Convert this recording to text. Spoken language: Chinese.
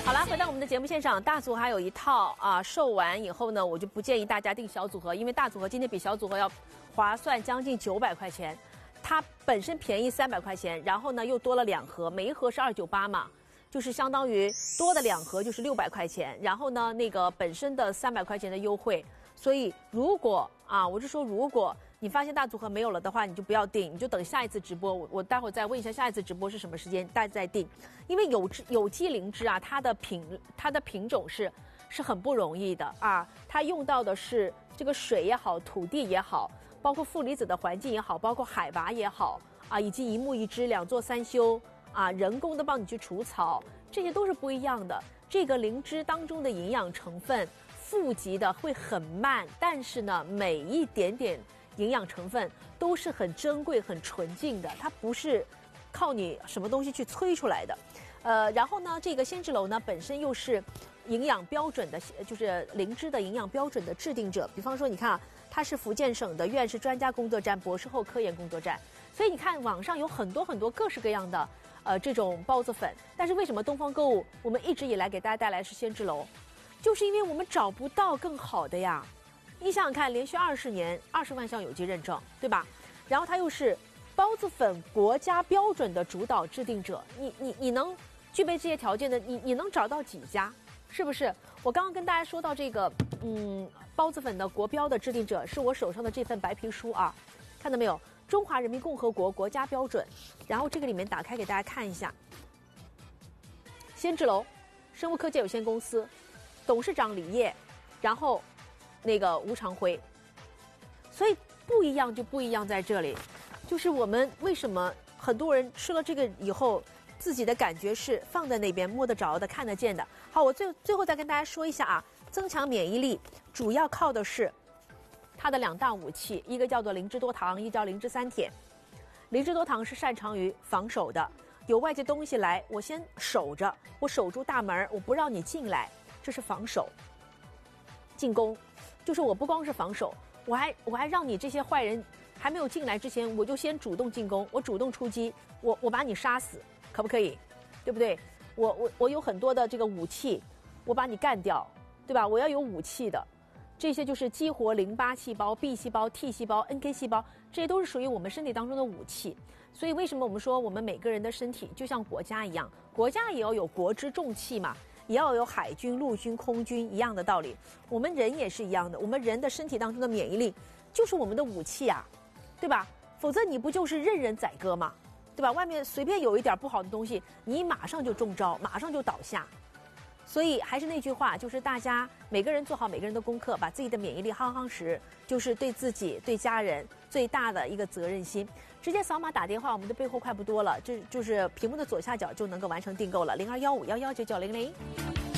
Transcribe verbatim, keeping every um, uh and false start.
好了，回到我们的节目现场，大组合还有一套啊，售完以后呢，我就不建议大家订小组合，因为大组合今天比小组合要划算将近九百块钱，它本身便宜三百块钱，然后呢又多了两盒，每一盒是二九八嘛，就是相当于多的两盒就是六百块钱，然后呢那个本身的三百块钱的优惠，所以如果啊，我是说如果你发现大组合没有了的话，你就不要订，你就等下一次直播。我我待会儿再问一下下一次直播是什么时间，大家再订。因为有机有机灵芝啊，它的品它的品种是是很不容易的啊，它用到的是这个水也好，土地也好，包括负离子的环境也好，包括海拔也好啊，以及一木一枝两做三修啊，人工的帮你去除草，这些都是不一样的。这个灵芝当中的营养成分富集的会很慢，但是呢，每一点点营养成分都是很珍贵、很纯净的，它不是靠你什么东西去催出来的。呃，然后呢，这个仙芝楼呢本身又是营养标准的，就是灵芝的营养标准的制定者。比方说，你看啊，它是福建省的院士专家工作站、博士后科研工作站，所以你看网上有很多很多各式各样的呃这种孢子粉，但是为什么东方购物我们一直以来给大家带来是仙芝楼，就是因为我们找不到更好的呀。你想想看，连续二十年二十万项有机认证，对吧？然后它又是孢子粉国家标准的主导制定者，你你你能具备这些条件的，你你能找到几家？是不是？我刚刚跟大家说到这个，嗯，孢子粉的国标的制定者是我手上的这份白皮书啊，看到没有？中华人民共和国国家标准。然后这个里面打开给大家看一下，仙芝楼生物科技有限公司董事长李烨，然后那个吴长辉，所以不一样就不一样在这里，就是我们为什么很多人吃了这个以后，自己的感觉是放在那边摸得着的、看得见的。好，我最最后再跟大家说一下啊，增强免疫力主要靠的是它的两大武器，一个叫做灵芝多糖，一个叫灵芝三铁。灵芝多糖是擅长于防守的，有外界东西来，我先守着，我守住大门，我不让你进来，这是防守。进攻就是我不光是防守，我还我还让你这些坏人还没有进来之前，我就先主动进攻，我主动出击，我我把你杀死，可不可以？对不对？我我我有很多的这个武器，我把你干掉，对吧？我要有武器的，这些就是激活淋巴细胞、B 细胞、T 细胞、N K 细胞，这些都是属于我们身体当中的武器。所以为什么我们说我们每个人的身体就像国家一样，国家也要有国之重器嘛？也要有海军、陆军、空军一样的道理，我们人也是一样的，我们人的身体当中的免疫力就是我们的武器啊，对吧？否则你不就是任人宰割吗？对吧？外面随便有一点不好的东西，你马上就中招，马上就倒下。所以还是那句话，就是大家每个人做好每个人的功课，把自己的免疫力夯夯实，就是对自己、对家人最大的一个责任心。直接扫码打电话，我们的备货快不多了，这就是屏幕的左下角就能够完成订购了，零二幺五幺幺九九零零。